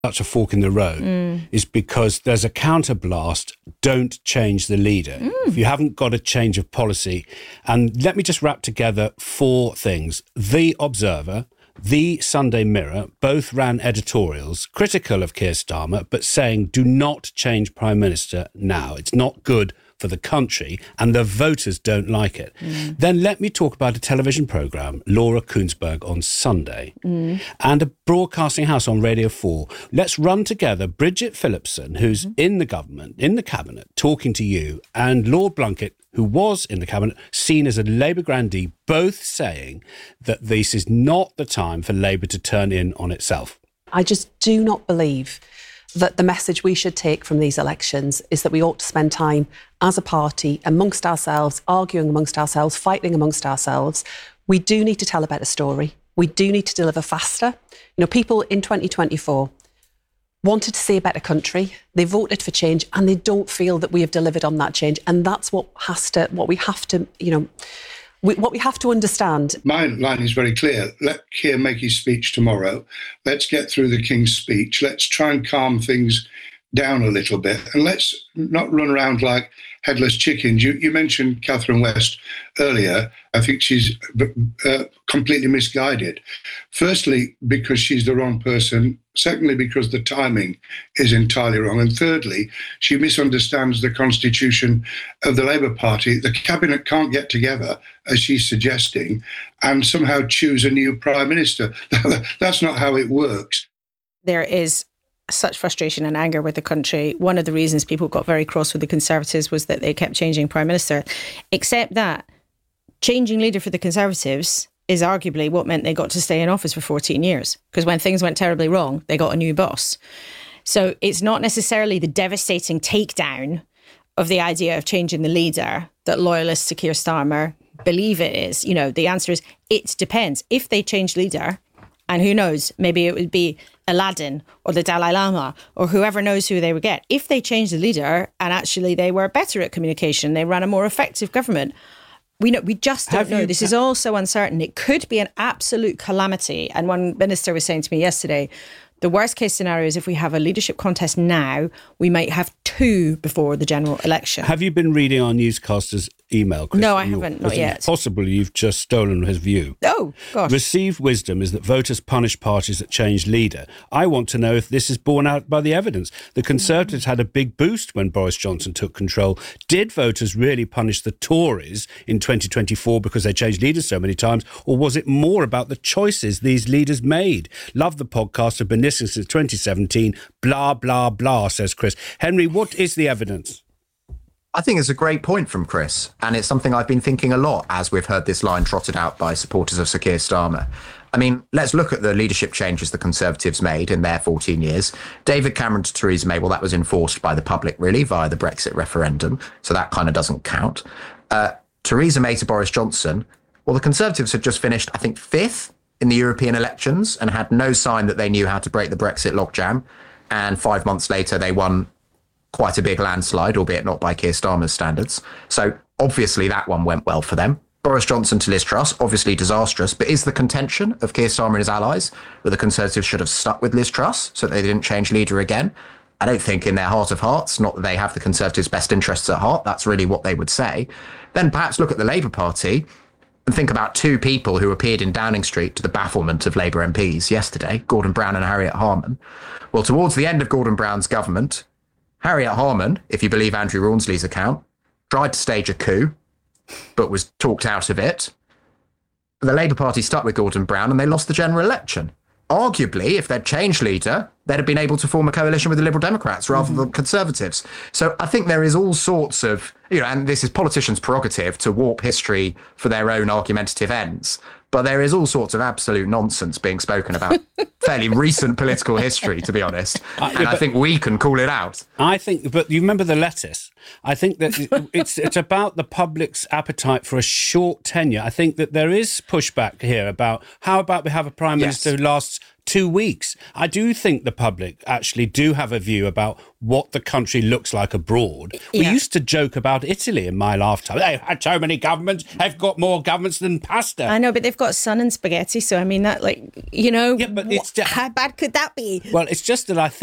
such a fork in the road is because there's a counterblast. Don't change the leader. If you haven't got a change of policy. And let me just wrap together 4 things. The Observer, the Sunday Mirror, both ran editorials critical of Keir Starmer, but saying do not change Prime Minister now. It's not good for the country, and the voters don't like it. Then let me talk about a television programme, Laura Kuenssberg on Sunday, and a broadcasting house on Radio 4. Let's run together Bridget Phillipson, who's in the government, in the cabinet, talking to you, and Lord Blunkett, who was in the cabinet, seen as a Labour grandee, both saying that this is not the time for Labour to turn in on itself. I just do not believe that the message we should take from these elections is that we ought to spend time as a party amongst ourselves, arguing amongst ourselves, fighting amongst ourselves. We do need to tell a better story. We do need to deliver faster. You know, people in 2024 wanted to see a better country. They voted for change, and they don't feel that we have delivered on that change. And that's what we have to understand. My line is very clear. Let Keir make his speech tomorrow. Let's get through the King's speech. Let's try and calm things down a little bit. And let's not run around like headless chickens. You mentioned Catherine West earlier. I think she's completely misguided. Firstly, because she's the wrong person. Secondly, because the timing is entirely wrong. And thirdly, she misunderstands the constitution of the Labour Party. The cabinet can't get together, as she's suggesting, and somehow choose a new prime minister. That's not how it works. There is such frustration and anger with the country. One of the reasons people got very cross with the Conservatives was that they kept changing prime minister. Except that changing leader for the Conservatives is arguably what meant they got to stay in office for 14 years. Because when things went terribly wrong, they got a new boss. So it's not necessarily the devastating takedown of the idea of changing the leader that loyalists to Keir Starmer believe it is. You know, the answer is it depends. If they change leader, and who knows, maybe it would be Aladdin or the Dalai Lama or whoever knows who they would get. If they change the leader and actually they were better at communication, they ran a more effective government, we just don't know. This is all so uncertain. It could be an absolute calamity. And one minister was saying to me yesterday, the worst case scenario is if we have a leadership contest now, we might have 2 before the general election. Have you been reading our newscaster's email, Chris? No, I haven't, not yet. Possibly you've just stolen his view. Oh, gosh. Received wisdom is that voters punish parties that change leader. I want to know if this is borne out by the evidence. The Conservatives had a big boost when Boris Johnson took control. Did voters really punish the Tories in 2024 because they changed leaders so many times, or was it more about the choices these leaders made? Love the podcast. Have been listening since 2017. Blah, blah, blah, says Chris. Henry, what is the evidence? I think it's a great point from Chris, and it's something I've been thinking a lot as we've heard this line trotted out by supporters of Sir Keir Starmer. I mean, let's look at the leadership changes the Conservatives made in their 14 years. David Cameron to Theresa May, well, that was enforced by the public, really, via the Brexit referendum, so that kind of doesn't count. Theresa May to Boris Johnson, well, the Conservatives had just finished, I think, 5th in the European elections and had no sign that they knew how to break the Brexit logjam. And 5 months later, they won quite a big landslide, albeit not by Keir Starmer's standards. So obviously that one went well for them. Boris Johnson to Liz Truss, obviously disastrous, but is the contention of Keir Starmer and his allies that the Conservatives should have stuck with Liz Truss so that they didn't change leader again? I don't think in their heart of hearts, not that they have the Conservatives' best interests at heart, that's really what they would say. Then perhaps look at the Labour Party and think about 2 people who appeared in Downing Street to the bafflement of Labour MPs yesterday, Gordon Brown and Harriet Harman. Well, towards the end of Gordon Brown's government, Harriet Harman, if you believe Andrew Rawnsley's account, tried to stage a coup, but was talked out of it. The Labour Party stuck with Gordon Brown and they lost the general election. Arguably, if they'd changed leader, they'd have been able to form a coalition with the Liberal Democrats rather than Conservatives. So I think there is all sorts of, and this is politicians' prerogative to warp history for their own argumentative ends. But there is all sorts of absolute nonsense being spoken about fairly recent political history, to be honest. And I think we can call it out. I think, but you remember the lettuce. I think that it's about the public's appetite for a short tenure. I think that there is pushback here about how about we have a prime minister who lasts 2 weeks. I do think the public actually do have a view about what the country looks like abroad. We used to joke about Italy in my lifetime. They've had so many governments. They've got more governments than pasta. I know, but they've got sun and spaghetti. So, I mean, that, like, you know, Yeah, but it's how bad could that be? Well, it's just that I think